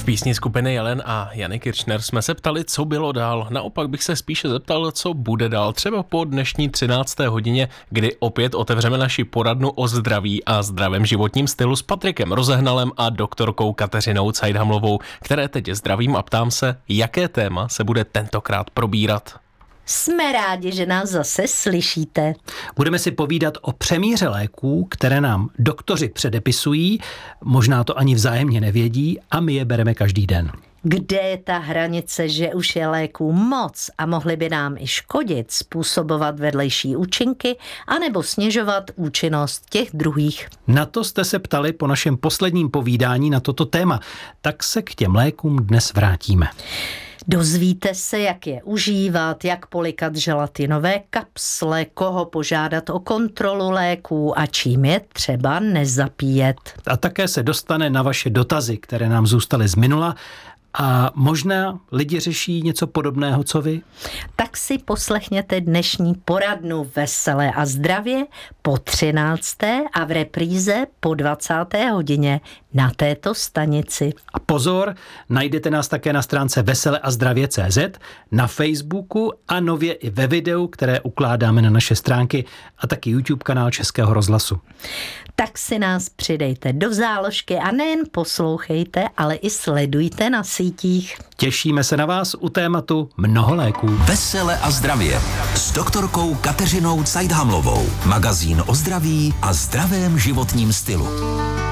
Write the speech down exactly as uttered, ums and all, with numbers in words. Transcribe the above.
V písni skupiny Jelen a Jany Kiršner jsme se ptali, co bylo dál. Naopak bych se spíše zeptal, co bude dál. Třeba po dnešní třinácté hodině, kdy opět otevřeme naši poradnu o zdraví a zdravém životním stylu s Patrikem Rozehnalem a doktorkou Kateřinou Cajdhamlovou, které teď zdravím a ptám se, jaké téma se bude tentokrát probírat. Jsme rádi, že nás zase slyšíte. Budeme si povídat o přemíře léků, které nám doktoři předepisují, možná to ani vzájemně nevědí a my je bereme každý den. Kde je ta hranice, že už je léků moc a mohly by nám i škodit, způsobovat vedlejší účinky anebo snižovat účinnost těch druhých? Na to jste se ptali po našem posledním povídání na toto téma, tak se k těm lékům dnes vrátíme. Dozvíte se, jak je užívat, jak polikat želatinové kapsle, koho požádat o kontrolu léků a čím je třeba nezapíjet. A také se dostane na vaše dotazy, které nám zůstaly z minula. A možná lidi řeší něco podobného, co vy? Tak si poslechněte dnešní poradnu Veselé a zdravě po třinácté a v repríze po dvacáté hodině na této stanici. A pozor, najdete nás také na stránce vesele a zdravě tečka cé zet, na Facebooku a nově i ve videu, které ukládáme na naše stránky a taky YouTube kanál Českého rozhlasu. Tak si nás přidejte do záložky a nejen poslouchejte, ale i sledujte na sítích. Těšíme se na vás u tématu Mnoho léků. Vesele a zdravě s doktorkou Kateřinou Cajdhamlovou. Magazín o zdraví a zdravém životním stylu.